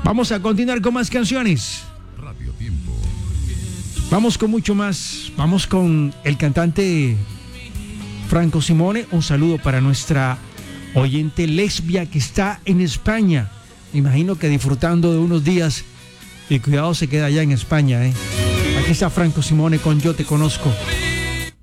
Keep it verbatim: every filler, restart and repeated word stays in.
Vamos a continuar con más canciones. Radio Tiempo. Vamos con mucho más. Vamos con el cantante Franco Simone. Un saludo para nuestra oyente lesbia que está en España. Me imagino que disfrutando de unos días. Y cuidado, se queda allá en España, ¿eh? Aquí está Franco Simone con Yo Te Conozco.